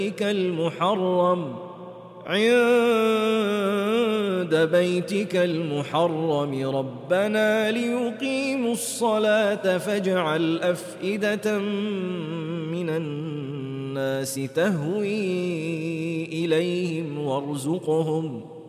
بيتك المحرم ربنا ليقيموا الصلاة فاجعل أفئدة من الناس تهوي إليهم